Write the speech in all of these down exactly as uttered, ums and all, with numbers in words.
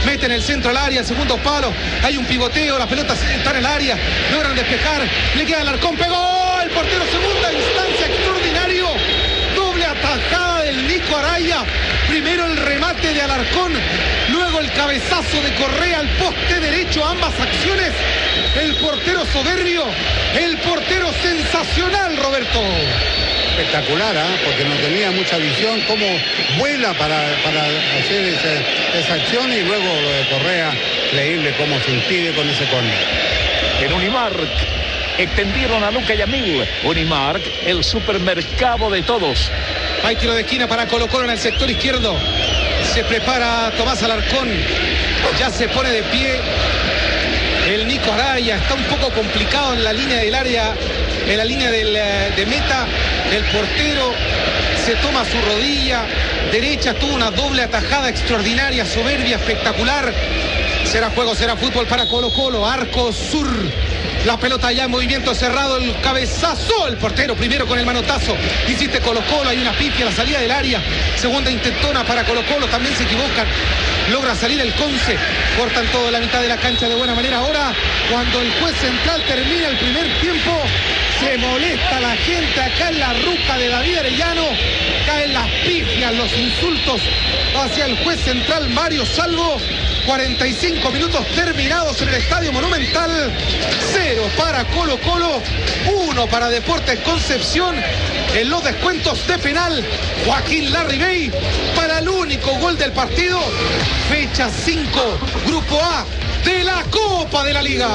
mete en el centro al área, el segundo palo, hay un pivoteo, la pelota está en el área, logran despejar, le queda el Alarcón, pegó el portero, segunda instancia, extraordinario, doble atajada del Nico Araya, primero el remate de Alarcón, luego el cabezazo de Correa al poste derecho, ambas acciones, el portero soberbio, el portero sensacional, Roberto. Espectacular, ¿eh? Porque no tenía mucha visión, cómo vuela para, para hacer esa, esa acción, y luego lo de Correa, increíble cómo se impide con ese córner. En Unimark extendieron a Luca Yamil. Unimark, el supermercado de todos. Hay tiro de esquina para Colo Colo en el sector izquierdo. Se prepara Tomás Alarcón. Ya se pone de pie el Nico Araya. Está un poco complicado en la línea del área, en la línea del, de meta. El portero se toma su rodilla derecha. Tuvo una doble atajada extraordinaria, soberbia, espectacular. Será juego, será fútbol para Colo Colo. Arco sur. La pelota ya en movimiento cerrado, el cabezazo, el portero primero con el manotazo. Hiciste Colo Colo, hay una pifia a la salida del área. Segunda intentona para Colo Colo, también se equivocan. Logra salir el Conce, cortan toda la mitad de la cancha de buena manera. Ahora, cuando el juez central termina el primer tiempo, se molesta la gente acá en la ruca de David Arellano. Caen las pifias, los insultos hacia el juez central Mario Salvo. cuarenta y cinco minutos terminados en el Estadio Monumental. Cero para Colo Colo, uno para Deportes Concepción. En los descuentos de penal, Joaquín Larribey para el único gol del partido. Fecha cinco, Grupo A de la Copa de la Liga.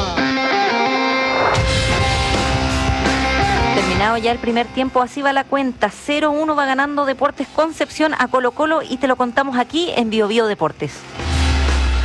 Terminado ya el primer tiempo, así va la cuenta. cero uno va ganando Deportes Concepción a Colo Colo, y te lo contamos aquí en Bio Bio Deportes.